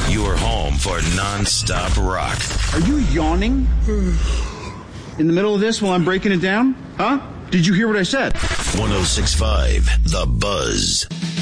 Your home for non-stop rock. Are you yawning in the middle of this while I'm breaking it down? Huh? Did you hear what I said? 106.5 The Buzz.